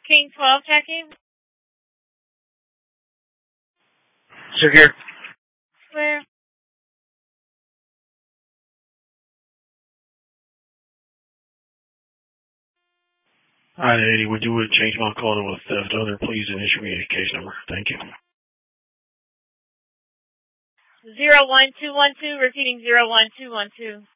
King 12 checking. Secure. Clear. Alright, Eddie, would you change my call to a theft other, please, and issue me a case number? Thank you. 01212, repeating 01212.